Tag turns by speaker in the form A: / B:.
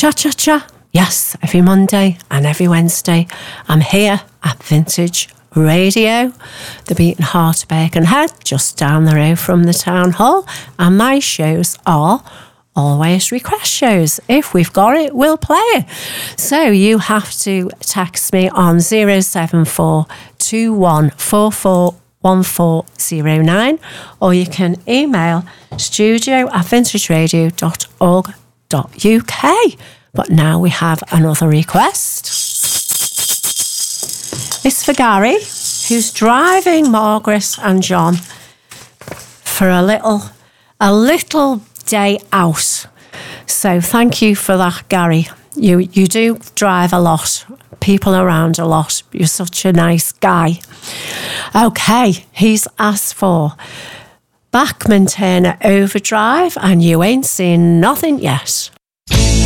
A: Cha-cha-cha. Yes, every Monday and every Wednesday, I'm here at Vintage Radio, the Beating Heart of Birkenhead, just down the road from the town hall. And my shows are always request shows. If we've got it, we'll play it. So you have to text me on 074 21441409, or you can email studio@vintageradio.org.uk. But now we have another request. It's for Gary, who's driving Margaret and John for a little day out. So thank you for that, Gary. You do drive a lot, people around a lot. You're such a nice guy. Okay, he's asked for Bachman Turner Overdrive, and You Ain't Seen Nothing Yet.